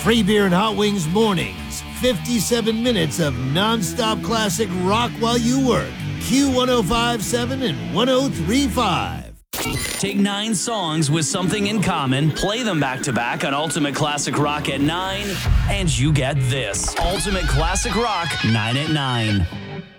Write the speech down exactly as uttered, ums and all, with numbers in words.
Free beer and hot wings mornings. fifty-seven minutes of nonstop classic rock while you work. Q one oh five point seven and one oh three point five. Take nine songs with something in common, play them back-to-back on Ultimate Classic Rock at nine, and you get this. Ultimate Classic Rock, nine at nine.